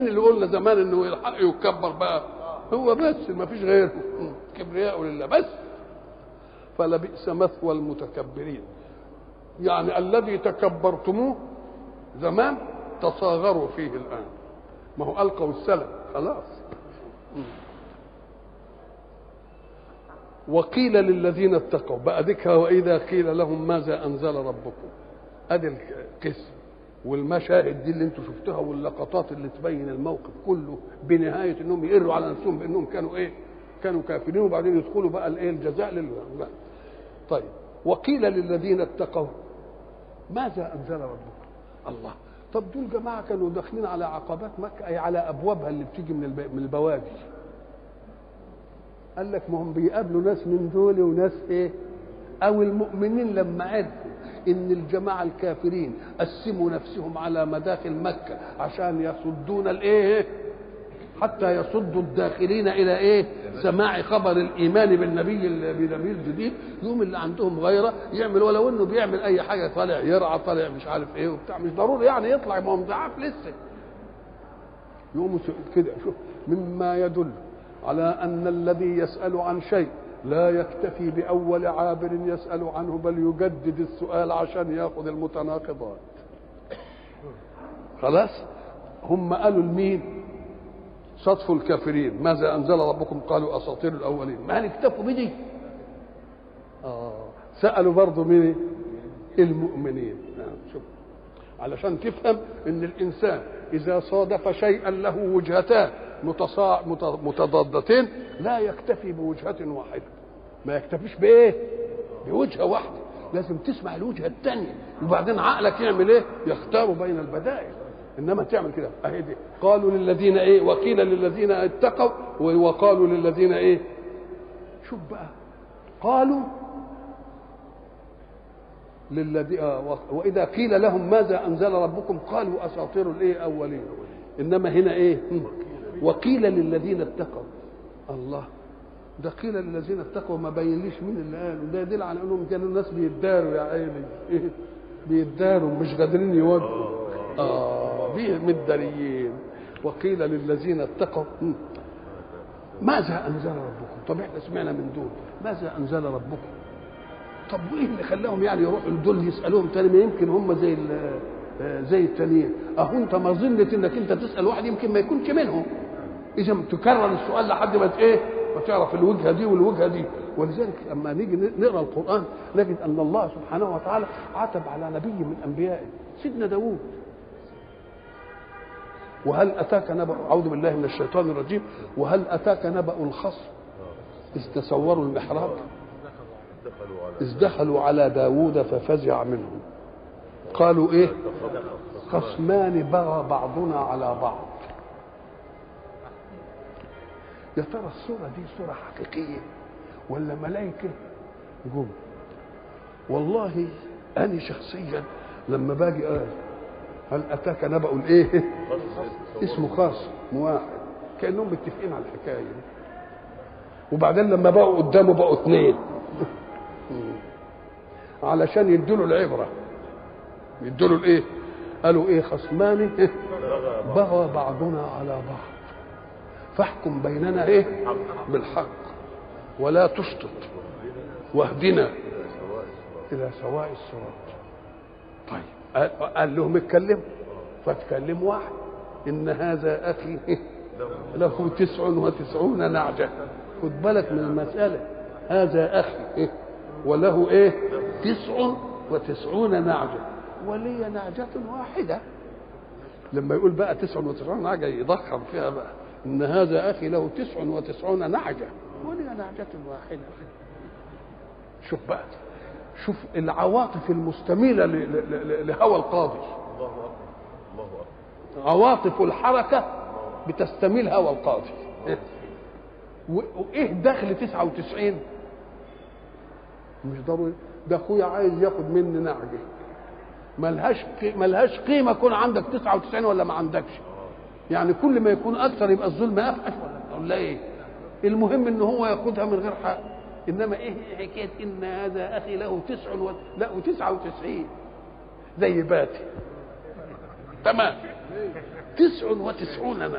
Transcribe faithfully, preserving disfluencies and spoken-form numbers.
اللي قلنا زمان انه الحق يكبر بقى هو بس ما فيش غيره، كبرياء لله بس. فلبئس مثوى المتكبرين، يعني الذي تكبرتموه زمان تصاغروا فيه الآن، ما هو ألقوا السلم خلاص. وقيل للذين اتقوا بقى ذكر وإذا قيل لهم ماذا أنزل ربكم، أدي القسم والمشاهد دي اللي انتم شفتوها واللقطات اللي تبين الموقف كله بنهاية انهم يقروا على نفسهم بانهم كانوا ايه، كانوا كافرين، وبعدين يدخلوا بقى الايه الجزاء لله. طيب وقيل للذين اتقوا ماذا انزل ربكم. الله، طب دول جماعه كانوا داخلين على عقبات مكه، اي على ابوابها اللي بتيجي من من البوادي. قال لك ما هم بيقابلوا ناس من دول وناس ايه، او المؤمنين لما عرفوا ان الجماعه الكافرين قسموا نفسهم على مداخل مكه عشان يصدون الايه، حتى يصدوا الداخلين الى ايه، سماع خبر الايمان بالنبي بالنبي الجديد، يوم اللي عندهم غيره يعمل، ولو انه بيعمل اي حاجه، طالع يرعى طالع مش عارف ايه وبتاع، مش ضروري يعني يطلع، ما هو مضاعف لسه. يقوموا كده، شوف مما يدل على ان الذي يسال عن شيء لا يكتفي بأول عابر يسأل عنه، بل يجدد السؤال عشان ياخذ المتناقضات. خلاص، هم قالوا لمين؟ صدفوا الكافرين ماذا أنزل ربكم، قالوا أساطير الأولين. ما هل اكتفوا بدي؟ آه سألوا برضو مين؟ المؤمنين. آه شوف، علشان تفهم ان الإنسان إذا صادف شيئا له وجهتان متصا... متضادتين لا يكتفي بوجهة واحدة، ما يكتفيش بايه؟ بوجهة واحدة، لازم تسمع الوجهة الثانية، وبعدين عقلك يعمل ايه؟ يختار بين البدائل. انما تعمل كده اهي دي، قالوا للذين ايه، وقيل للذين اتقوا، وقالوا للذين ايه. شوف بقى، قالوا للذي آه واذا قيل لهم ماذا انزل ربكم قالوا اساطير الايه اولين. انما هنا ايه؟ وقيل للذين اتقوا. الله، ده قيل للذين اتقوا ما بينليش مين اللي قالوا، ده يدل على انهم كانوا الناس بيداروا يا عيني، إيه؟ بيداروا مش قادرين يواجهوا، اه بيهم الداريين. وقيل للذين اتقوا ماذا انزل ربكم. طب احنا سمعنا من دول ماذا انزل ربكم، طب وايه اللي خلاهم يعني يروحوا لدول يسالوهم تاني؟ ما يمكن هم زي زي التانيين. اهو انت ما ظنت انك انت تسال واحد يمكن ما يكونش منهم، اذا تكرر السؤال لحد ما ايه، ما تعرف الوجهه دي والوجهه دي. ولذلك لما نيجي نقرا القران نجد ان الله سبحانه وتعالى عتب على نبي من انبيائه سيدنا داوود. وهل اتاك نبأ، اعوذ بالله من الشيطان الرجيم، وهل اتاك نبأ الخصم اذ تصوروا المحراب اذ دخلوا على داوود ففزع منهم قالوا ايه، خصمان بغى بعضنا على بعض. يا ترى الصورة دي صورة حقيقية ولا ملائكة جم؟ والله أنا شخصيا لما باجي قال هل أتاك نبأ الإيه؟ اسمه خاص واحد، كأنهم متفقين على الحكاية دي، وبعدين لما بقوا قدامه بقوا اثنين علشان يدوا العبرة، يدوا الإيه؟ قالوا إيه، خصمان بغى بعضنا على بعض فاحكم بيننا ايه بالحق ولا تشطط واهدنا الى سواء الصراط. طيب قال لهم اتكلموا، فاتكلم واحد ان هذا اخي له تسع وتسعون نعجه. خد بالك من المساله، هذا اخي وله ايه، تسع وتسعون نعجه ولي نعجه واحده. لما يقول بقى تسع وتسعون نعجه يضخم فيها بقى، إن هذا أخي له تسع وتسعون نعجة ولي نعجة واحدة. شوف بقى، شوف العواطف المستميلة لهوى القاضي. عواطف الحركة بتستميل هوى القاضي. وإيه دخل تسعة وتسعين؟ مش ضروري، ده أخويا عايز ياخد مني نعجة، ملهاش ملهاش قيمة كون عندك تسعة وتسعين ولا ما عندكش. يعني كل ما يكون اكثر يبقى الظلم افحش ولا ولا ايه؟ المهم ان هو ياخدها من غير حق. انما ايه حكايه ان هذا اخي له تسع و... لا وتسعة وتسعين زي باتي تمام. تسع وتسعون